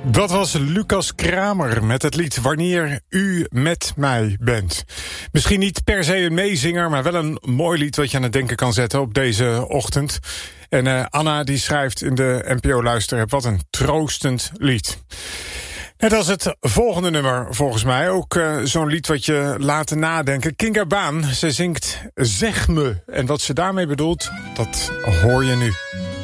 Dat was Lucas Kramer met het lied Wanneer u met mij bent. Misschien niet per se een meezinger, maar wel een mooi lied wat je aan het denken kan zetten op deze ochtend. En Anna die schrijft in de NPO-luisterapp, wat een troostend lied. Net als het volgende nummer volgens mij, ook zo'n lied wat je laat nadenken. Kinga Baan, ze zingt Zeg me. En wat ze daarmee bedoelt, dat hoor je nu.